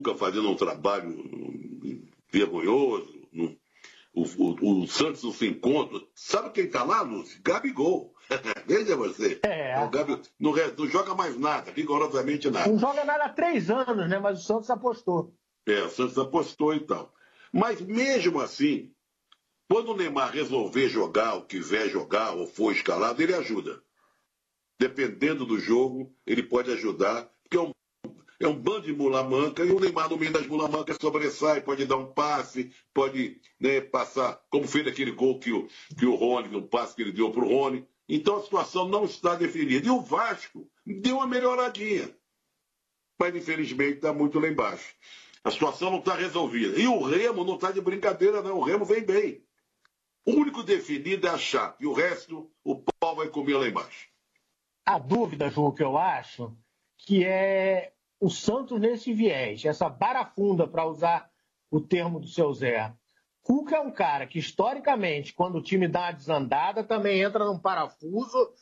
fazendo um trabalho vergonhoso. O Santos não se encontra. Sabe quem está lá, Lúcio? Gabigol. Veja você. Não joga mais nada, rigorosamente nada. Não joga nada há 3 anos, né? Mas o Santos apostou. O Santos apostou e tal. Mas mesmo assim, quando o Neymar resolver jogar, ou quiser jogar, ou for escalado, ele ajuda. Dependendo do jogo, ele pode ajudar, porque é um bando de mula-manca, e o Neymar no meio das mula-mancas sobressai, pode dar um passe, pode, né, passar, como fez aquele gol que o Rony, um passe que ele deu para o Rony. Então a situação não está definida. E o Vasco deu uma melhoradinha. Mas infelizmente está muito lá embaixo. A situação não está resolvida. E o Remo não está de brincadeira, não. O Remo vem bem. O único definido é a Chape. E o resto, o pau vai comer lá embaixo. A dúvida, Ju, que eu acho, que é o Santos nesse viés, essa barafunda, para usar o termo do seu Zé. Cuca é um cara que, historicamente, quando o time dá uma desandada, também entra num parafuso,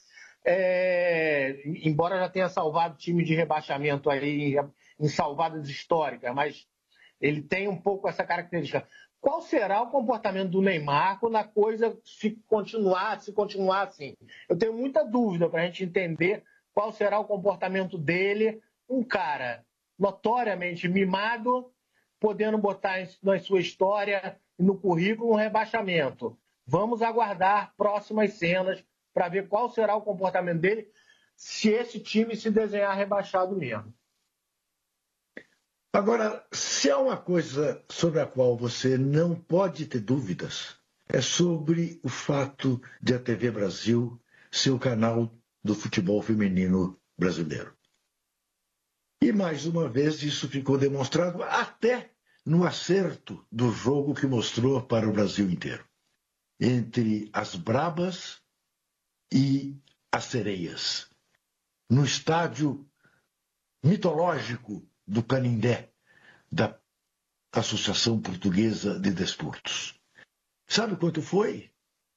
embora já tenha salvado time de rebaixamento aí em salvadas históricas, mas ele tem um pouco essa característica. Qual será o comportamento do Neymar quando a coisa se continuar assim? Eu tenho muita dúvida para a gente entender qual será o comportamento dele, um cara notoriamente mimado, podendo botar na sua história e no currículo um rebaixamento. Vamos aguardar próximas cenas para ver qual será o comportamento dele se esse time se desenhar rebaixado mesmo. Agora, se há uma coisa sobre a qual você não pode ter dúvidas, é sobre o fato de a TV Brasil ser o canal do futebol feminino brasileiro. E mais uma vez isso ficou demonstrado até no acerto do jogo que mostrou para o Brasil inteiro. Entre as Brabas e as Sereias. No estádio mitológico do Canindé, da Associação Portuguesa de Desportos. Sabe quanto foi?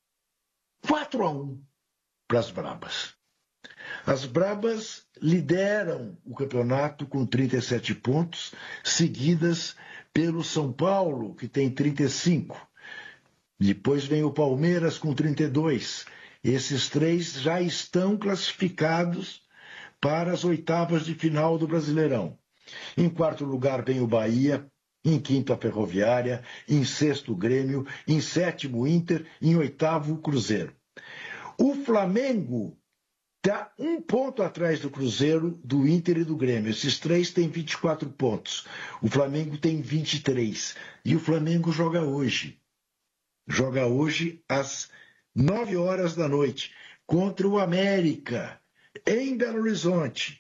4-1 para as Brabas. As Brabas lideram o campeonato com 37 pontos, seguidas pelo São Paulo, que tem 35. Depois vem o Palmeiras com 32. Esses 3 já estão classificados para as oitavas de final do Brasileirão. Em 4º lugar vem o Bahia, em 5º a Ferroviária, em 6º o Grêmio, em 7º o Inter, em 8º o Cruzeiro. O Flamengo está 1 ponto atrás do Cruzeiro, do Inter e do Grêmio. Esses 3 têm 24 pontos. O Flamengo tem 23. E o Flamengo joga hoje. Joga hoje às 9 horas da noite contra o América, em Belo Horizonte.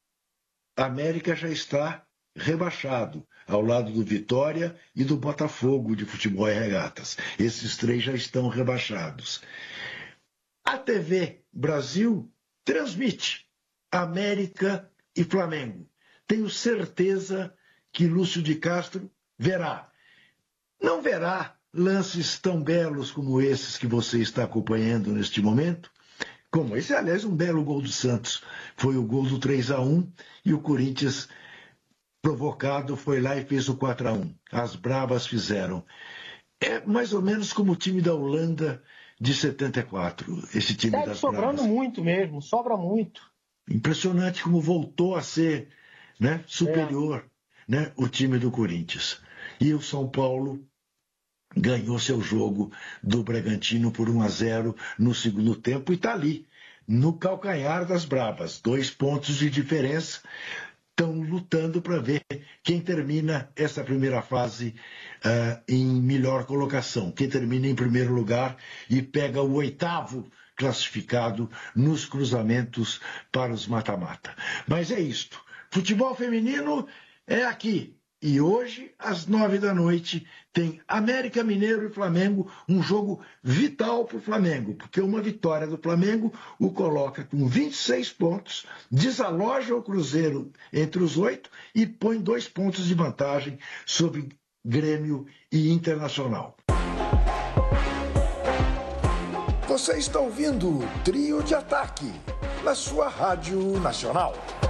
A América já está rebaixado, ao lado do Vitória e do Botafogo de Futebol e Regatas. Esses 3 já estão rebaixados. A TV Brasil transmite América e Flamengo. Tenho certeza que Lúcio de Castro verá. Não verá lances tão belos como esses que você está acompanhando neste momento, como esse, aliás, um belo gol do Santos. Foi o gol do 3-1 e o Corinthians, provocado, foi lá e fez o 4-1. As Bravas fizeram. É mais ou menos como o time da Holanda de 74. Esse time das sobrando Bravas. Muito mesmo, sobra muito. Impressionante como voltou a ser, né, superior, né, o time do Corinthians. E o São Paulo ganhou seu jogo do Bragantino por 1-0 no segundo tempo e está ali, no calcanhar das Bravas. 2 pontos de diferença. Estão lutando para ver quem termina essa primeira fase em melhor colocação. Quem termina em primeiro lugar e pega o 8º classificado nos cruzamentos para os mata-mata. Mas é isto. Futebol feminino é aqui. E hoje, às 9 da noite, tem América Mineiro e Flamengo, um jogo vital para o Flamengo, porque uma vitória do Flamengo o coloca com 26 pontos, desaloja o Cruzeiro entre os 8 e põe 2 pontos de vantagem sobre Grêmio e Internacional. Você está ouvindo o Trio de Ataque, na sua Rádio Nacional.